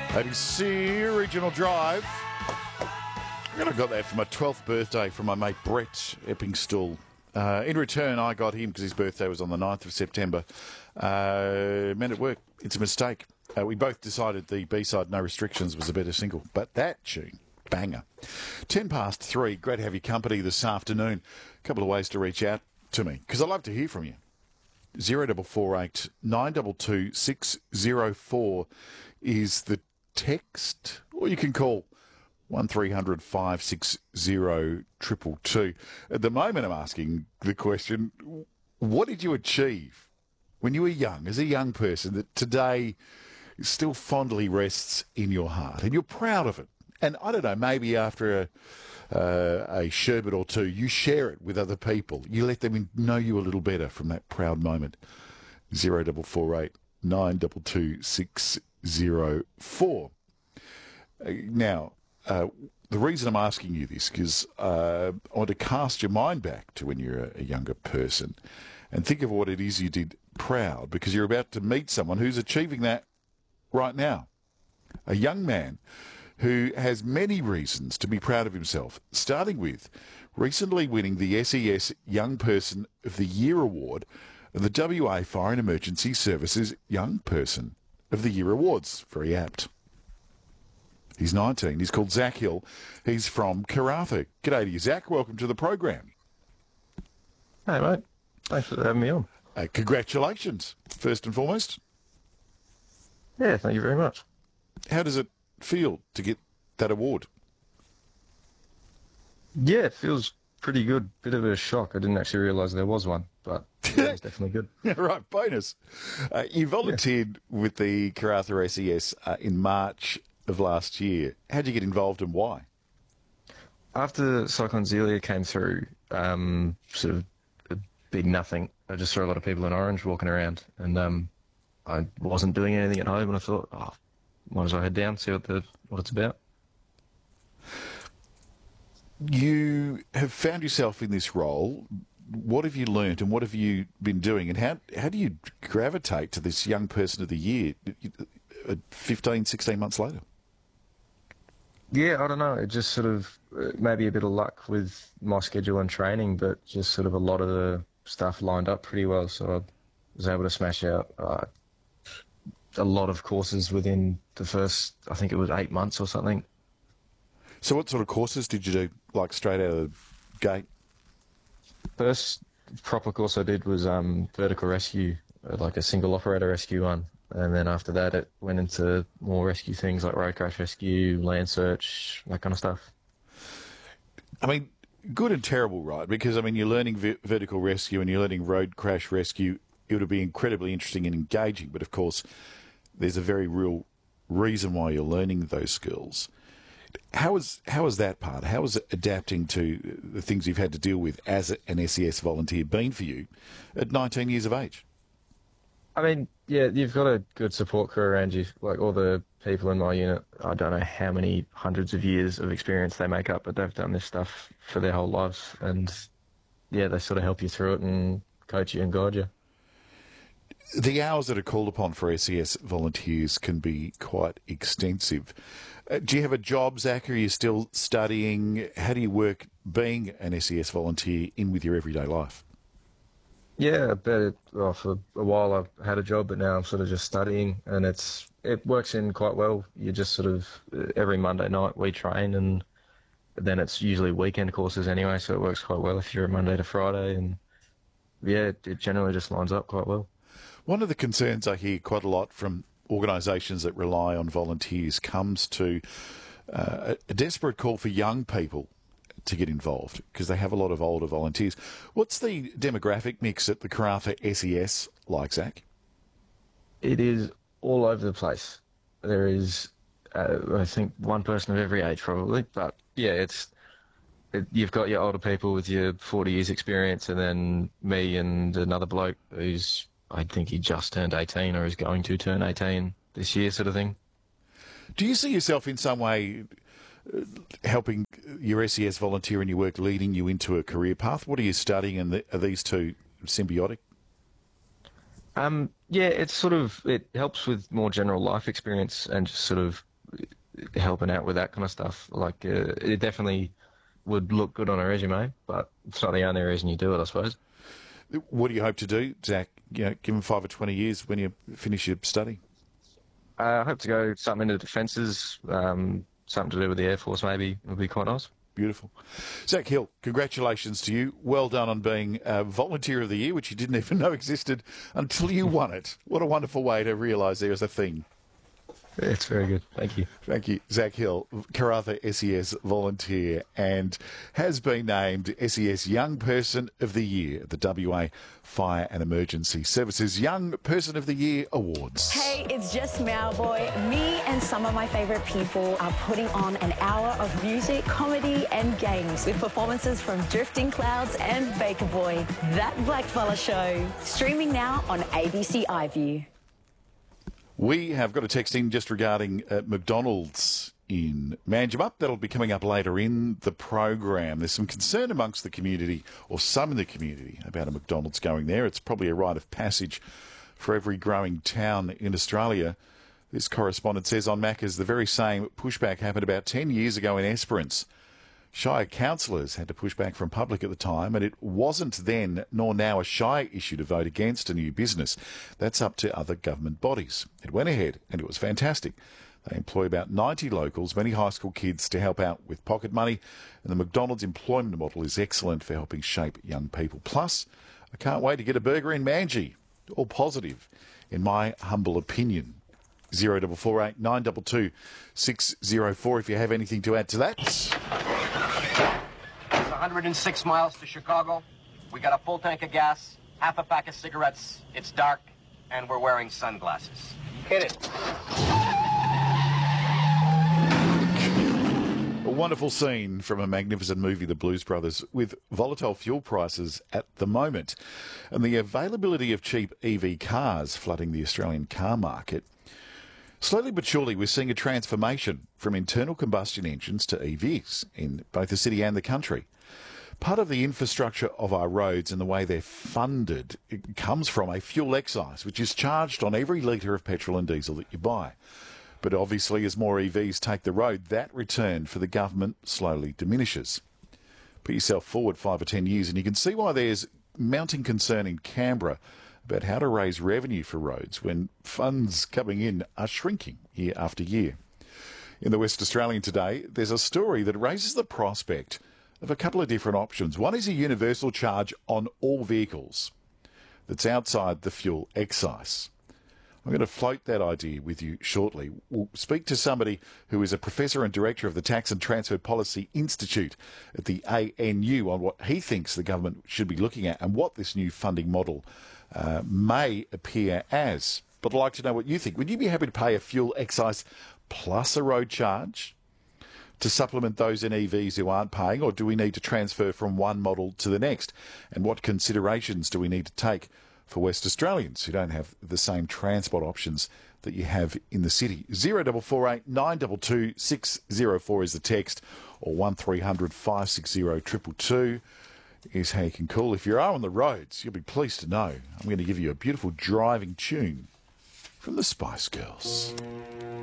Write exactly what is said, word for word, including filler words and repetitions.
A B C Regional Drive. And I got that for my twelfth birthday from my mate Brett Eppingstall. Uh, in return, I got him, because his birthday was on the ninth of September. Uh, men at work, it's a mistake. Uh, we both decided the B-side No Restrictions was a better single. But that tune, banger. Ten past three, great to have your company this afternoon. A couple of ways to reach out to me, because I'd love to hear from you. zero four four eight nine two two six zero four is the text, or you can call one three hundred five six zero two two two. At the moment, I'm asking the question, what did you achieve when you were young, as a young person, that today still fondly rests in your heart and you're proud of it? And I don't know, maybe after a, uh, a sherbet or two, you share it with other people. You let them know you a little better from that proud moment. zero four four eight nine two two six zero four. Uh, now, uh, the reason I'm asking you this is uh, I want to cast your mind back to when you're a, a younger person and think of what it is you did proud, because you're about to meet someone who's achieving that right now. A young man who has many reasons to be proud of himself, starting with recently winning the S E S Young Person of the Year Award and the W A Fire and Emergency Services Young Person of the Year Awards. Very apt. He's nineteen. He's called Zach Hill. He's from Karratha. G'day to you, Zach. Welcome to the program. Hey, mate. Thanks for having me on. Uh, congratulations, first and foremost. Yeah, thank you very much. How does it feel to get that award? Yeah, it feels pretty good. Bit of a shock. I didn't actually realise there was one, but yeah, it's definitely good. Yeah, right, bonus. Uh, you volunteered yeah. with the Karratha S E S uh, in March of last year. How'd you get involved and why? After Cyclone Zelia came through, um, sort of a big nothing, I just saw a lot of people in orange walking around, and um, I wasn't doing anything at home, and I thought, oh, might as well head down, see what the what it's about. You have found yourself in this role. What have you learnt and what have you been doing? And how how do you gravitate to this Young Person of the Year fifteen, sixteen months later? Yeah, I don't know. It just sort of, maybe a bit of luck with my schedule and training, but just sort of a lot of the stuff lined up pretty well. So I was able to smash out uh, a lot of courses within the first, I think it was eight months or something. So what sort of courses did you do, like straight out of the gate? First proper course I did was um, vertical rescue, like a single operator rescue one. And then after that, it went into more rescue things like road crash rescue, land search, that kind of stuff. I mean, good and terrible, right? Because, I mean, you're learning v- vertical rescue and you're learning road crash rescue. It would be incredibly interesting and engaging. But, of course, there's a very real reason why you're learning those skills. How is, how is that part? How is adapting to the things you've had to deal with as an S E S volunteer been for you at nineteen years of age? I mean, yeah, you've got a good support crew around you. Like all the people in my unit, I don't know how many hundreds of years of experience they make up, but they've done this stuff for their whole lives. And yeah, they sort of help you through it and coach you and guide you. The hours that are called upon for S E S volunteers can be quite extensive. Uh, do you have a job, Zach, or are you still studying? How do you work being an S E S volunteer in with your everyday life? Yeah, but well, for a while I've had a job, but now I'm sort of just studying, and it's it works in quite well. You just sort of, every Monday night we train, and then it's usually weekend courses anyway, so it works quite well if you're a Monday to Friday, and yeah, it, it generally just lines up quite well. One of the concerns I hear quite a lot from organisations that rely on volunteers comes to uh, a desperate call for young people to get involved because they have a lot of older volunteers. What's the demographic mix at the Karratha S E S like, Zach? It is all over the place. There is, uh, I think, one person of every age probably, but yeah, it's it, you've got your older people with your forty years experience, and then me and another bloke who's, I think he just turned eighteen or is going to turn eighteen this year, sort of thing. Do you see yourself in some way uh, helping your S E S volunteer in your work, leading you into a career path? What are you studying, and the, are these two symbiotic? Um, yeah, it's sort of, it helps with more general life experience and just sort of helping out with that kind of stuff. Like, uh, it definitely would look good on a resume, but it's not the only reason you do it, I suppose. What do you hope to do, Zach? You know, given five or twenty years when you finish your study? Uh, I hope to go something into defences, um, something to do with the Air Force maybe would be quite nice. Beautiful. Zach Hill, congratulations to you. Well done on being uh, Volunteer of the Year, which you didn't even know existed until you won it. What a wonderful way to realise there is a thing. It's very good. Thank you. Thank you. Zach Hill, Karratha S E S volunteer, and has been named S E S Young Person of the Year at the W A Fire and Emergency Services Young Person of the Year Awards. Hey, it's just Mauboy. Me and some of my favourite people are putting on an hour of music, comedy and games with performances from Drifting Clouds and Baker Boy. That Blackfella Show. Streaming now on A B C iView. We have got a text in just regarding uh, McDonald's in Manjimup. That'll be coming up later in the program. There's some concern amongst the community, or some in the community, about a McDonald's going there. It's probably a rite of passage for every growing town in Australia. This correspondent says on Macca's, the very same pushback happened about ten years ago in Esperance. Shire councillors had to push back from public at the time, and it wasn't then nor now a Shire issue to vote against a new business. That's up to other government bodies. It went ahead, and it was fantastic. They employ about ninety locals, many high school kids, to help out with pocket money, and the McDonald's employment model is excellent for helping shape young people. Plus, I can't wait to get a burger in Manji. All positive, in my humble opinion. Zero double four eight nine double two six zero four if you have anything to add to that. one hundred six miles to Chicago. We got a full tank of gas, half a pack of cigarettes. It's dark, and we're wearing sunglasses. Hit it. A wonderful scene from a magnificent movie, The Blues Brothers, with volatile fuel prices at the moment and the availability of cheap E V cars flooding the Australian car market. Slowly but surely, we're seeing a transformation from internal combustion engines to E Vs in both the city and the country. Part of the infrastructure of our roads and the way they're funded, it comes from a fuel excise, which is charged on every litre of petrol and diesel that you buy. But obviously, as more E Vs take the road, that return for the government slowly diminishes. Put yourself forward five or ten years and you can see why there's mounting concern in Canberra about how to raise revenue for roads when funds coming in are shrinking year after year. In the West Australian today, there's a story that raises the prospect of a couple of different options. One is a universal charge on all vehicles that's outside the fuel excise. I'm going to float that idea with you shortly. We'll speak to somebody who is a professor and director of the Tax and Transfer Policy Institute at the A N U on what he thinks the government should be looking at and what this new funding model uh, may appear as. But I'd like to know what you think. Would you be happy to pay a fuel excise plus a road charge to supplement those in E Vs who aren't paying, or do we need to transfer from one model to the next? And what considerations do we need to take for West Australians who don't have the same transport options that you have in the city? Zero double four eight nine double two six zero four is the text, or one three hundred five six zero two two two is how you can call. If you are on the roads, you'll be pleased to know I'm going to give you a beautiful driving tune from the Spice Girls.